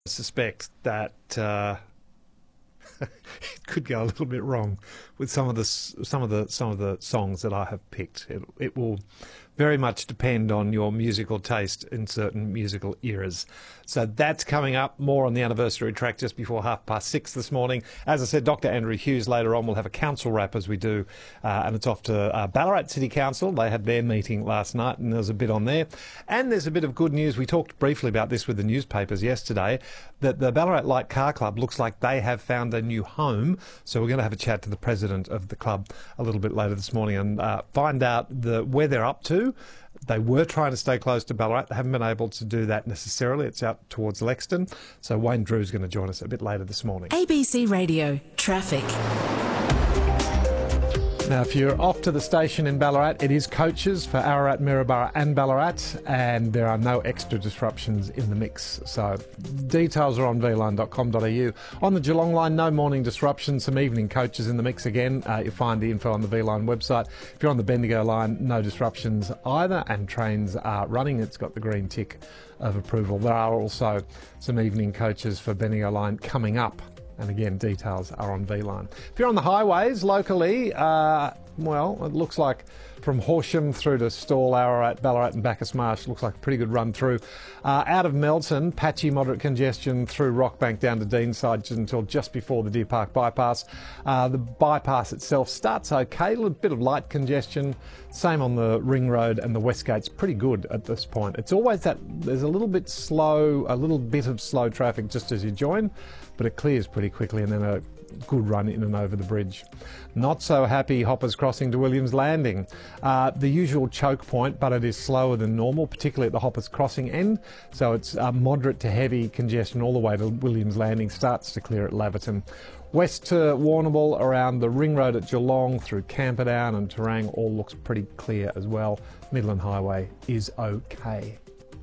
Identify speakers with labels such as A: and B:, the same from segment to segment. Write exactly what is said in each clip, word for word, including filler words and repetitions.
A: suspect that uh, it could go a little bit wrong with some of the some of the some of the songs that I have picked. It, it will very much depend on your musical taste in certain musical eras. So that's coming up. More on the anniversary track just before half past six this morning. As I said, Doctor Andrew Hughes later on will have a council wrap as we do, uh, and it's off to uh, Ballarat City Council. They had their meeting last night, and there's a bit on there. And there's a bit of good news. We talked briefly about this with the newspapers yesterday, that the Ballarat Light Car Club looks like they have found a new home. So we're going to have a chat to the president of the club a little bit later this morning and uh, find out the where they're up to. They were trying to stay close to Ballarat. They haven't been able to do that necessarily. It's out towards Lexington. So Wayne Drew's going to join us a bit later this morning.
B: A B C Radio Traffic.
A: Now, if you're off to the station in Ballarat, it is coaches for Ararat, Maryborough and Ballarat, and there are no extra disruptions in the mix. So details are on v line dot com dot a u. On the Geelong line, no morning disruptions, some evening coaches in the mix again. Uh, you'll find the info on the V-Line website. If you're on the Bendigo line, no disruptions either, and trains are running. It's got the green tick of approval. There are also some evening coaches for Bendigo line coming up. And again, details are on V-Line. If you're on the highways locally, uh, well, it looks like from Horsham through to Stawell, Ararat, Ballarat and Bacchus Marsh, looks like a pretty good run through. Uh, out of Melton, patchy moderate congestion through Rockbank down to Deanside until just before the Deer Park bypass. Uh, the bypass itself starts okay, a little bit of light congestion. Same on the Ring Road, and the West Gate's pretty good at this point. It's always that there's a little bit slow, a little bit of slow traffic just as you join, but it clears pretty quickly, and then a good run in and over the bridge. Not so happy Hoppers crossing to Williams Landing. Uh, the usual choke point, but it is slower than normal, particularly at the Hoppers crossing end. So it's uh, moderate to heavy congestion all the way to Williams Landing. Starts to clear at Laverton. West to Warrnambool around the Ring Road at Geelong through Camperdown and Terang all looks pretty clear as well. Midland Highway is okay.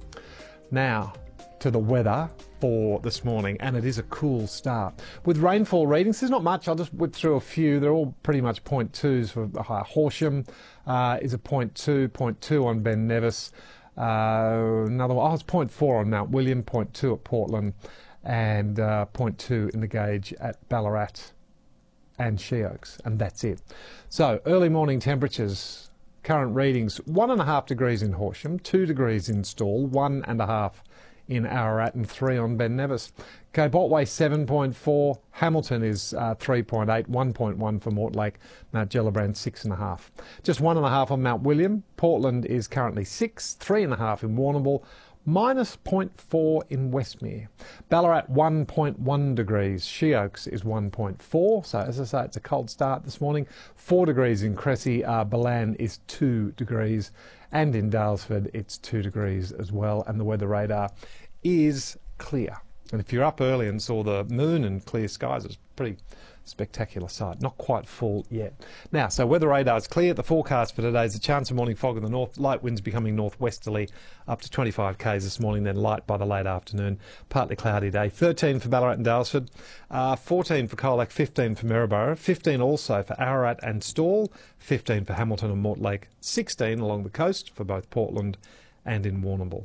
A: Now to the weather for this morning, and it is a cool start. With rainfall readings, there's not much. I'll just whip through a few. They're all pretty much point twos for uh, Horsham uh, is a point two, point two on Ben Nevis. Uh, another one, oh, it's point four on Mount William, point two at Portland, and uh, point two in the gauge at Ballarat and Sheoaks, and that's it. So early morning temperatures, current readings, one and a half degrees in Horsham, two degrees in Stawell, one and a half in Ararat and three on Ben Nevis. Cape Otway seven point four, Hamilton is uh, three point eight, one point one for Mortlake, Mount Gellibrand six point five. Just one point five on Mount William. Portland is currently six, three point five in Warrnambool, minus zero point four in Westmere. Ballarat one point one degrees, Sheoaks is one point four, so as I say, it's a cold start this morning. four degrees in Cressy, uh, Balan is two degrees, and in Dalesford it's two degrees as well, and the weather radar is clear. And if you're up early and saw the moon and clear skies, it's a pretty spectacular sight. Not quite full yet. Now, so weather radar is clear. The forecast for today is a chance of morning fog in the north, light winds becoming northwesterly up to twenty-five k's this morning, then light by the late afternoon. Partly cloudy day. thirteen for Ballarat and Dalesford, uh, fourteen for Colac, fifteen for Maryborough, fifteen also for Ararat and Stawell, fifteen for Hamilton and Mortlake, sixteen along the coast for both Portland and in Warrnambool.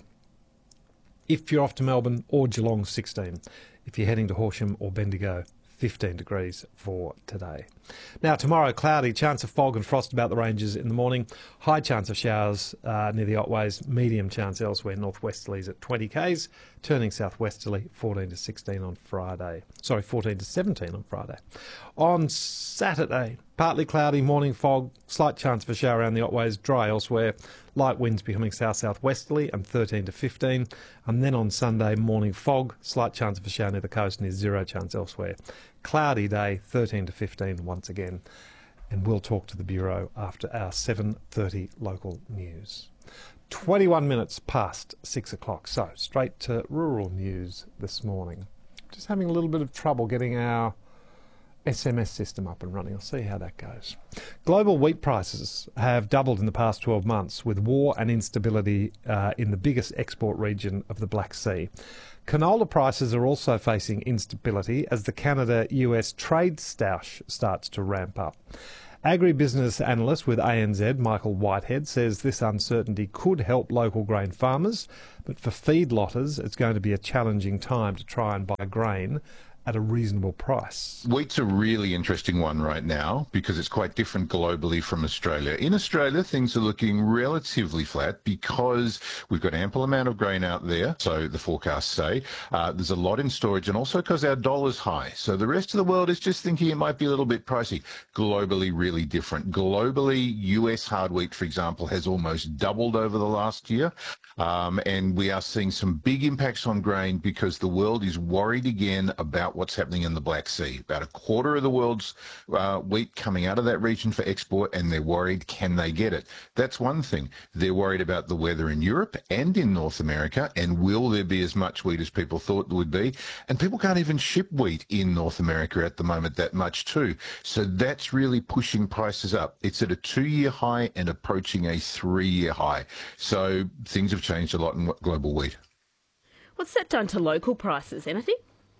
A: If you're off to Melbourne or Geelong, sixteen. If you're heading to Horsham or Bendigo, fifteen degrees for today. Now, tomorrow, cloudy, chance of fog and frost about the ranges in the morning. High chance of showers uh, near the Otways. Medium chance elsewhere. Northwesterlies at twenty k's. Turning southwesterly, fourteen to sixteen on Friday. Sorry, fourteen to seventeen on Friday. On Saturday, partly cloudy, morning fog. Slight chance of a shower around the Otways. Dry elsewhere. Light winds becoming south-southwesterly and thirteen to fifteen. And then on Sunday, morning fog. Slight chance of a shower near the coast and is zero chance elsewhere. Cloudy day, thirteen to fifteen once again. And we'll talk to the Bureau after our seven thirty local news. twenty-one minutes past six o'clock. So straight to rural news this morning. Just having a little bit of trouble getting our S M S system up and running. I'll see how that goes. Global wheat prices have doubled in the past twelve months with war and instability uh, in the biggest export region of the Black Sea. Canola prices are also facing instability as the Canada U S trade stoush starts to ramp up. Agribusiness analyst with A N Z, Michael Whitehead, says this uncertainty could help local grain farmers, but for feedlotters, it's going to be a challenging time to try and buy grain at a reasonable price.
C: Wheat's a really interesting one right now because it's quite different globally from Australia. In Australia, things are looking relatively flat because we've got ample amount of grain out there, so the forecasts say. Uh, there's a lot in storage, and also because our dollar's high. So the rest of the world is just thinking it might be a little bit pricey. Globally, really different. Globally, U S hard wheat, for example, has almost doubled over the last year. Um, and we are seeing some big impacts on grain because the world is worried again about what's happening in the Black Sea. About a quarter of the world's uh, wheat coming out of that region for export, and they're worried, can they get it? That's one thing. They're worried about the weather in Europe and in North America, and will there be as much wheat as people thought there would be? And people can't even ship wheat in North America at the moment that much too. So that's really pushing prices up. It's at a two-year high and approaching a three-year high. So things have changed a lot in global wheat.
D: What's that done to local prices? Anything?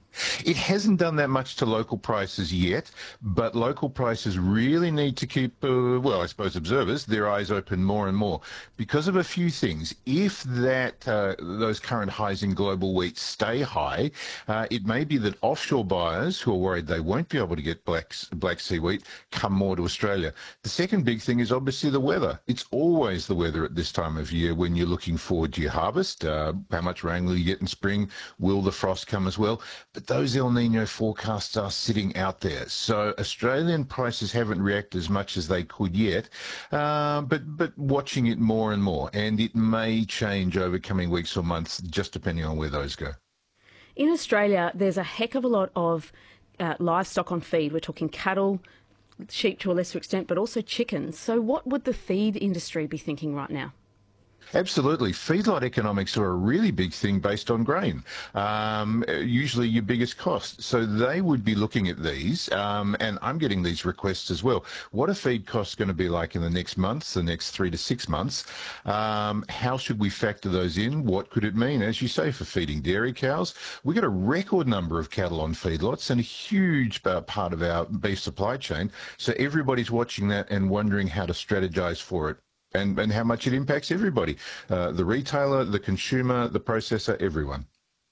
C: It hasn't done that much to local prices yet, but local prices really need to keep, uh, well, I suppose observers, their eyes open more and more because of a few things. If that uh, those current highs in global wheat stay high, uh, it may be that offshore buyers who are worried they won't be able to get Black, Black Sea wheat come more to Australia. The second big thing is obviously the weather. It's always the weather at this time of year when you're looking forward to your harvest. Uh, how much rain will you get in spring? Will the frost come as well? But those El Nino forecasts are sitting out there. So Australian prices haven't reacted as much as they could yet, uh, but, but watching it more and more. And it may change over coming weeks or months, just depending on where those go.
D: In Australia, there's a heck of a lot of uh, livestock on feed. We're talking cattle, sheep to a lesser extent, but also chickens. So what would the feed industry be thinking right now?
C: Absolutely. Feedlot economics are a really big thing based on grain, um, usually your biggest cost. So they would be looking at these, um, and I'm getting these requests as well. What are feed costs going to be like in the next months, the next three to six months? Um, how should we factor those in? What could it mean, as you say, for feeding dairy cows? We've got a record number of cattle on feedlots and a huge uh, part of our beef supply chain. So everybody's watching that and wondering how to strategize for it. And, and how much it impacts everybody, uh, the retailer, the consumer, the processor, everyone.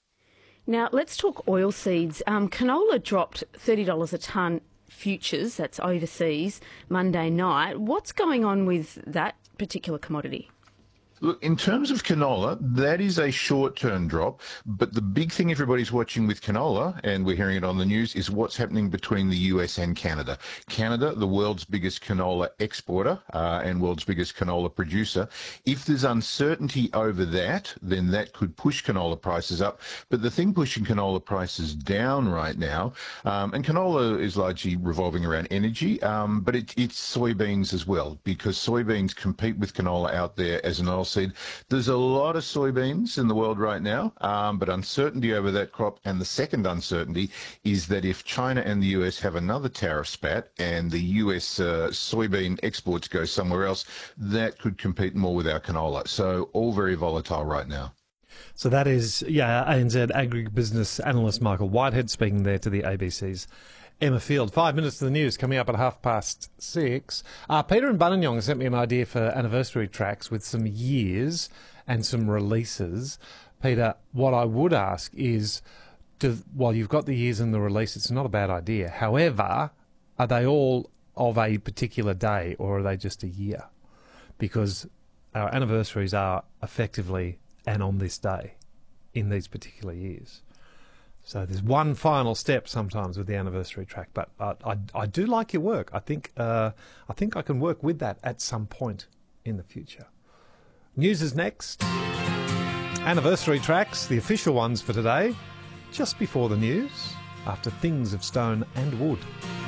D: Now, let's talk oilseeds. Um, canola dropped thirty dollars a tonne futures, that's overseas, Monday night. What's going on with that particular commodity?
C: Look, in terms of canola, that is a short-term drop, but the big thing everybody's watching with canola, and we're hearing it on the news, is what's happening between the U S and Canada. Canada, the world's biggest canola exporter uh, and world's biggest canola producer. If there's uncertainty over that, then that could push canola prices up. But the thing pushing canola prices down right now, um, and canola is largely revolving around energy, um, but it, it's soybeans as well, because soybeans compete with canola out there as an oil seed. There's a lot of soybeans in the world right now, um, but uncertainty over that crop. And the second uncertainty is that if China and the U S have another tariff spat and the U S uh, soybean exports go somewhere else, that could compete more with our canola. So all very volatile right now.
A: So that is, yeah, A N Z agribusiness analyst Michael Whitehead speaking there to the A B C's Emma Field. Five minutes to the news coming up at half past six. Uh, Peter and Buninyong sent me an idea for anniversary tracks with some years and some releases. Peter, what I would ask is, do, while you've got the years and the release, it's not a bad idea. However, are they all of a particular day or are they just a year? Because our anniversaries are effectively and on this day in these particular years. So there's one final step sometimes with the anniversary track, but uh, I I do like your work. I think uh, I think I can work with that at some point in the future. News is next. Anniversary tracks, the official ones for today, just before the news, after Things of Stone and Wood.